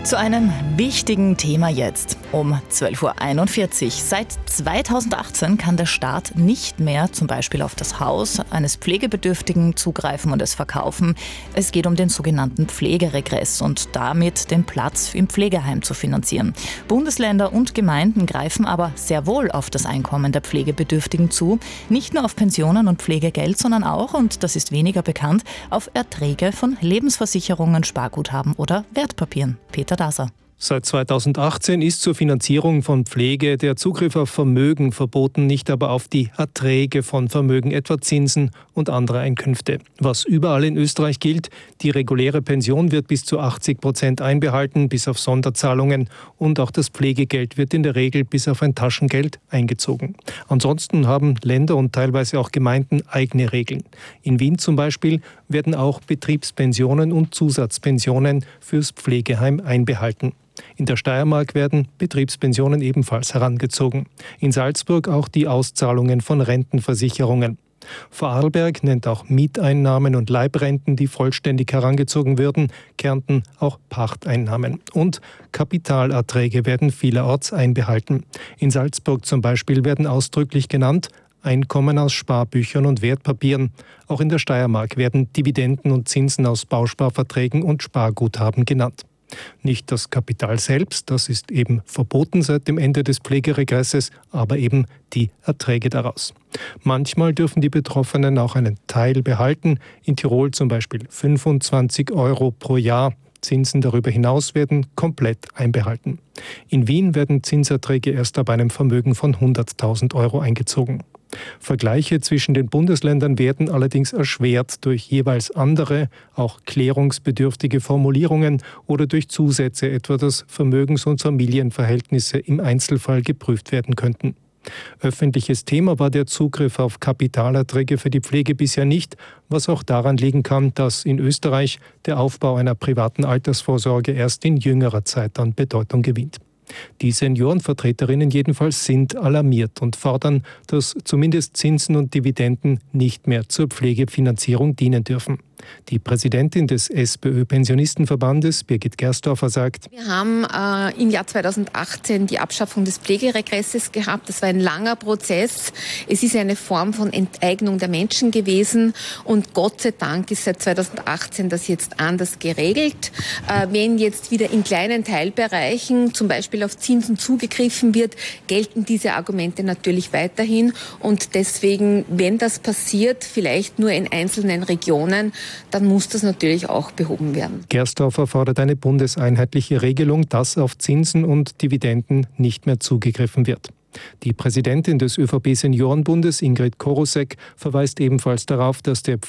Zu einem wichtigen Thema jetzt um 12.41 Uhr. Seit 2018 kann der Staat nicht mehr zum Beispiel auf das Haus eines Pflegebedürftigen zugreifen und es verkaufen. Es geht um den sogenannten Pflegeregress und damit den Platz im Pflegeheim zu finanzieren. Bundesländer und Gemeinden greifen aber sehr wohl auf das Einkommen der Pflegebedürftigen zu. Nicht nur auf Pensionen und Pflegegeld, sondern auch, und das ist weniger bekannt, auf Erträge von Lebensversicherungen, Sparguthaben oder Wertpapieren. Peter Daser. Seit 2018 ist zur Finanzierung von Pflege der Zugriff auf Vermögen verboten, nicht aber auf die Erträge von Vermögen, etwa Zinsen und andere Einkünfte. Was überall in Österreich gilt, die reguläre Pension wird bis zu 80% einbehalten, bis auf Sonderzahlungen, und auch das Pflegegeld wird in der Regel bis auf ein Taschengeld eingezogen. Ansonsten haben Länder und teilweise auch Gemeinden eigene Regeln. In Wien zum Beispiel werden auch Betriebspensionen und Zusatzpensionen fürs Pflegeheim einbehalten. In der Steiermark werden Betriebspensionen ebenfalls herangezogen. In Salzburg auch die Auszahlungen von Rentenversicherungen. Vorarlberg nennt auch Mieteinnahmen und Leibrenten, die vollständig herangezogen würden, Kärnten auch Pachteinnahmen. Und Kapitalerträge werden vielerorts einbehalten. In Salzburg zum Beispiel werden ausdrücklich genannt Einkommen aus Sparbüchern und Wertpapieren. Auch in der Steiermark werden Dividenden und Zinsen aus Bausparverträgen und Sparguthaben genannt. Nicht das Kapital selbst, das ist eben verboten seit dem Ende des Pflegeregresses, aber eben die Erträge daraus. Manchmal dürfen die Betroffenen auch einen Teil behalten, in Tirol zum Beispiel 25 Euro pro Jahr. Zinsen darüber hinaus werden komplett einbehalten. In Wien werden Zinserträge erst ab einem Vermögen von 100.000 Euro eingezogen. Vergleiche zwischen den Bundesländern werden allerdings erschwert durch jeweils andere, auch klärungsbedürftige Formulierungen oder durch Zusätze, etwa dass Vermögens- und Familienverhältnisse im Einzelfall geprüft werden könnten. Öffentliches Thema war der Zugriff auf Kapitalerträge für die Pflege bisher nicht, was auch daran liegen kann, dass in Österreich der Aufbau einer privaten Altersvorsorge erst in jüngerer Zeit an Bedeutung gewinnt. Die Seniorenvertreterinnen jedenfalls sind alarmiert und fordern, dass zumindest Zinsen und Dividenden nicht mehr zur Pflegefinanzierung dienen dürfen. Die Präsidentin des SPÖ-Pensionistenverbandes, Birgit Gerstorfer, sagt: Wir haben im Jahr 2018 die Abschaffung des Pflegeregresses gehabt. Das war ein langer Prozess. Es ist eine Form von Enteignung der Menschen gewesen. Und Gott sei Dank ist seit 2018 das jetzt anders geregelt. Wenn jetzt wieder in kleinen Teilbereichen, zum Beispiel auf Zinsen zugegriffen wird, gelten diese Argumente natürlich weiterhin. Und deswegen, wenn das passiert, vielleicht nur in einzelnen Regionen, dann muss das natürlich auch behoben werden. Gerstorfer fordert eine bundeseinheitliche Regelung, dass auf Zinsen und Dividenden nicht mehr zugegriffen wird. Die Präsidentin des ÖVP-Seniorenbundes, Ingrid Korosek, verweist ebenfalls darauf, dass der